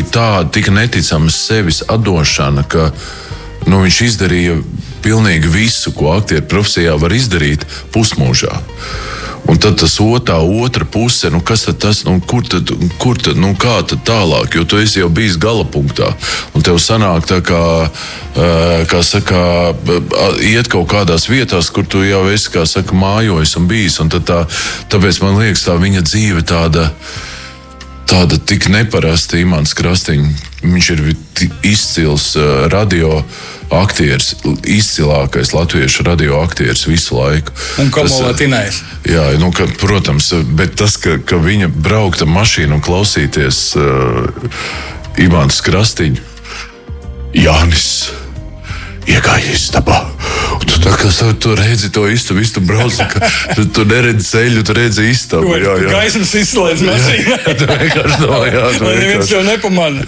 bija tāda tik neticama sevis atdošana, ka viņš izdarīja pilnīgi visu, ko aktieru profesijā var izdarīt pusmūžā. Un tad tas otra puse, kas tad tas, kur tad, kā tad tālāk, jo tu esi jau bijis galapunktā. Un tev sanāk tā kā saka, iet kaut kādās vietās, kur tu jau esi, kā saka, mājojis un bijis. Un tad tāpēc man liekas, tā viņa dzīve tāda tik neparasta. Imants Krastiņš, viņš ir izcils radio aktieris, izcilākais latviešu radio aktieris visu laiku. Un kumulatīnais. Jā, protams, bet tas, ka viņa braukta mašīnu un klausīties Imants Krastiņu, Jānis iegāja istabā. Tu tā kā tu redzi to istabu brauc, tu neredzi ceļu, tu redzi istabu. Gaismas izslēdz mašīnā. Tu vienkārši domā, lai neviens jau nepamana.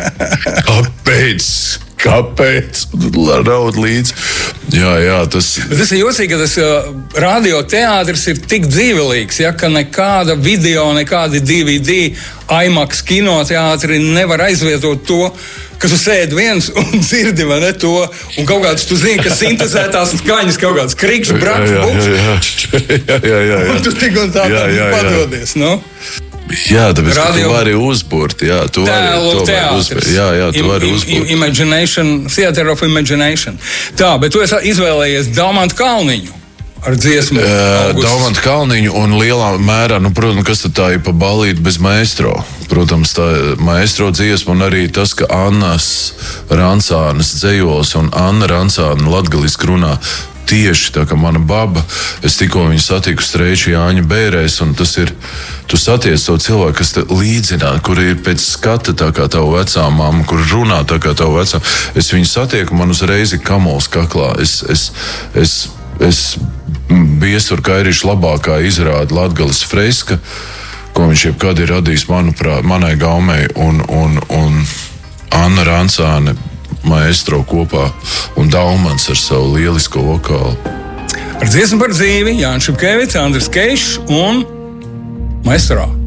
Kāpēc? Raud līdz. Jā, tas ir jocīgi, ka tas radioteātris ir tik dzīvelīgs, ka nekāda video, nekādi DVD, IMAX kinoteātri nevar aizvietot to, ka tu sēdi viens un dzirdi, vai ne, to, un kaut kāds, tu zini, ka sintezētās skaņas, kaut kāds krikšs, brakšs, bukšs. Jā. Un tu tik un tā padodies, Jā, tāpēc, ka tu vari uzburt. Jā, tu vari uzburt. Jā, tu vari uzburt. Imagination, theater of imagination. Tā, bet tu esi izvēlējies Daumantu Kalniņu ar dziesmu. Daumantu Kalniņu un lielā mērā, protams, kas tad tā ir pa balīti bez maestro. Protams, tā maestro dziesma un arī tas, ka Annas Rancānes dzejos un Anna Rancāne latgaliski runā. Tieši tā kā mana baba, es tikko viņu satiku Streiča Jāņa Bērēs, un tas ir, tu satiec to cilvēku, kas te līdzināt, kur ir pēc skata tā kā tavu vecā mamma, kur runā tā kā tavu vecā. Es viņu satieku, man uzreiz ir kamols kaklā. Es Biestur Kairiša labākā izrāda Latgales freska, ko viņš jebkad ir radījis, manuprāt, manai gaumei, un Anna Rancāne maestro kopā un Daumans ar savu lielisko vokālu. Ar dziesmu par dzīvi Jānis Šupkevičs, Andris Keišs un maestro.